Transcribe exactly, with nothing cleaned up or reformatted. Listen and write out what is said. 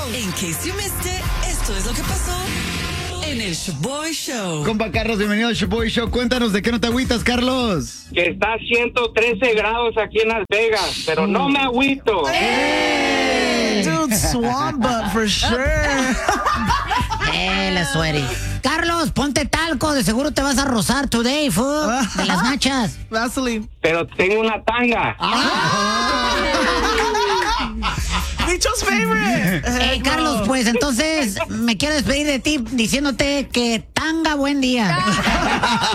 In case you missed it, esto es lo que pasó en el Shoboy Show. Compa Carlos, bienvenido al Shoboy Show. Cuéntanos de qué no te agüitas, Carlos. Que está a ciento trece grados aquí en Las Vegas, pero no me agüito. Hey, dude, swamp butt for sure. Eh, la sweaty. Carlos, ponte talco, de seguro te vas a rozar today, fool, de las nachas. Vaseline. Pero tengo una tanga. Bicho's favorite. Hey, Carlos, pues entonces me quiero despedir de ti diciéndote que tanga buen día.